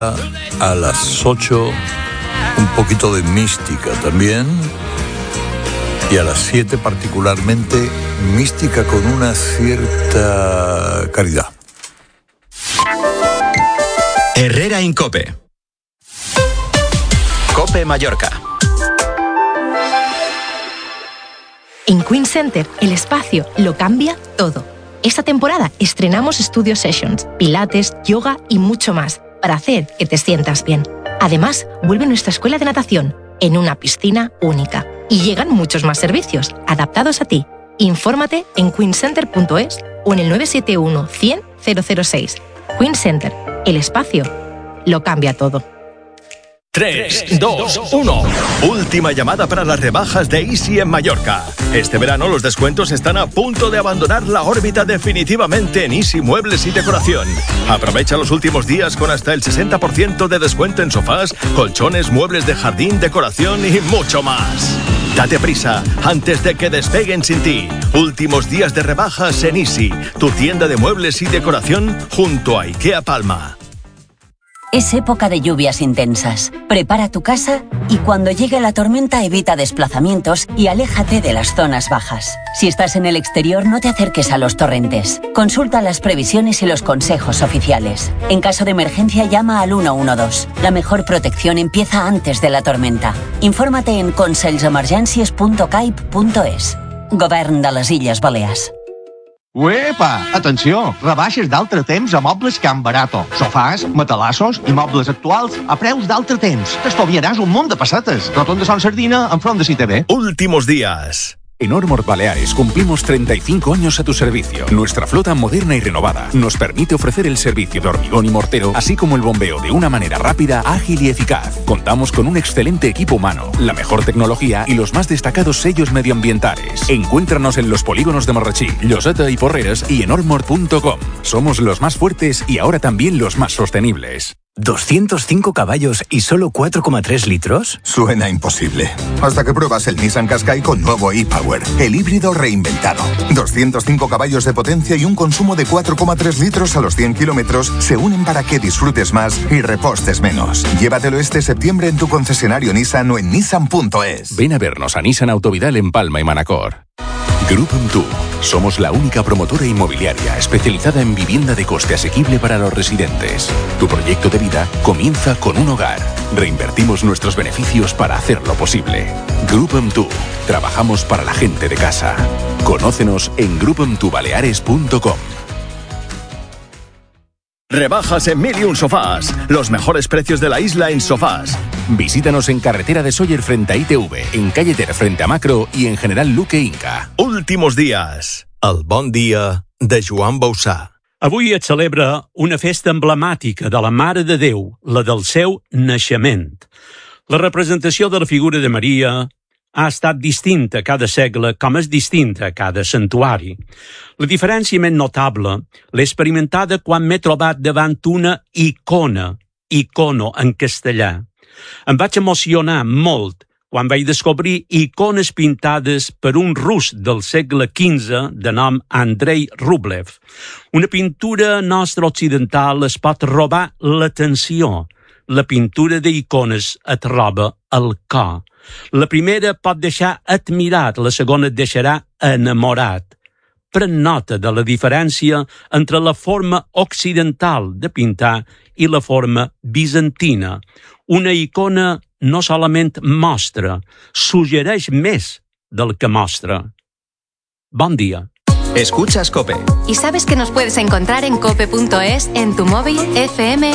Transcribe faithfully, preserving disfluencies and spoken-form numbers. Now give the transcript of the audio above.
A las ocho, un poquito de mística también. Y a las siete, particularmente, mística con una cierta caridad. Herrera en COPE. COPE Mallorca. En Queen Center, el espacio lo cambia todo. Esta temporada estrenamos Studio Sessions, pilates, yoga y mucho más, para hacer que te sientas bien. Además, vuelve nuestra escuela de natación, en una piscina única. Y llegan muchos más servicios, adaptados a ti. Infórmate en queen center punto es o en el nueve siete uno, cien, cero cero seis. Queen Center, el espacio lo cambia todo. tres, dos, uno. Última llamada para las rebajas de Easy en Mallorca. Este verano los descuentos están a punto de abandonar la órbita definitivamente en Easy Muebles y Decoración. Aprovecha los últimos días con hasta el sesenta por ciento de descuento en sofás, colchones, muebles de jardín, decoración y mucho más. Date prisa antes de que despeguen sin ti. Últimos días de rebajas en Easy, tu tienda de muebles y decoración junto a IKEA Palma. Es época de lluvias intensas. Prepara tu casa y cuando llegue la tormenta evita desplazamientos y aléjate de las zonas bajas. Si estás en el exterior, no te acerques a los torrentes. Consulta las previsiones y los consejos oficiales. En caso de emergencia, llama al uno uno dos. La mejor protección empieza antes de la tormenta. Infórmate en consells emergències punto caip punto es. Govern de les Illes Balears. Uepa! Atenció! Rebaixes d'altre temps a Mobles Can Barato. Sofàs, matalassos i mobles actuals a preus d'altre temps. T'estalviaràs un munt de pessetes. Rotonda Son Sardina, enfront de C T V. Últimos días. En Ormord Baleares cumplimos treinta y cinco años a tu servicio. Nuestra flota moderna y renovada nos permite ofrecer el servicio de hormigón y mortero, así como el bombeo de una manera rápida, ágil y eficaz. Contamos con un excelente equipo humano, la mejor tecnología y los más destacados sellos medioambientales. Encuéntranos en los polígonos de Marrachí, Lloseta y Porreres y en ormord punto com. Somos los más fuertes y ahora también los más sostenibles. ¿doscientos cinco caballos y solo cuatro coma tres litros? Suena imposible. Hasta que pruebas el Nissan Qashqai con nuevo e-Power, el híbrido reinventado. doscientos cinco caballos de potencia y un consumo de cuatro coma tres litros a los cien kilómetros se unen para que disfrutes más y repostes menos. Llévatelo este septiembre en tu concesionario Nissan o en nissan punto es. Ven a vernos a Nissan Autovidal en Palma y Manacor. Grupo M T U. Somos la única promotora inmobiliaria especializada en vivienda de coste asequible para los residentes. Tu proyecto de vida comienza con un hogar. Reinvertimos nuestros beneficios para hacerlo posible. Grupo M T U. Trabajamos para la gente de casa. Conócenos en grupo m t u baleares punto com. Rebajas en Mil y Un Sofás. Los mejores precios de la isla en sofás. Visítanos en carretera de Sóller frente a I T V, en calle Ter frente a Macro y en General Luque Inca. Últimos días. El bon dia de Joan Bausà. Avui es celebra una festa emblemàtica de la Mare de Déu, la del seu naixement. La representació de la figura de Maria ha estat distinta cada segle com és distinta a cada santuari. La diferència més notable l'he experimentada quan m'he trobat davant una icona, icono en castellà. Em vaig emocionar molt quan vaig descobrir icones pintades per un rus del segle quinze de nom Andrei Rublev. Una pintura nostra occidental es pot robar l'atenció. La pintura d'icones et roba el cor. La primera pot deixar admirat, la segona et deixarà enamorat. Pren nota de la diferència entre la forma occidental de pintar i la forma bizantina. Una icona no solament mostra, suggereix més del que mostra. Bon dia. Escuchas COPE. ¿Y sabes que nos puedes encontrar en cope punto es, en tu móvil, F M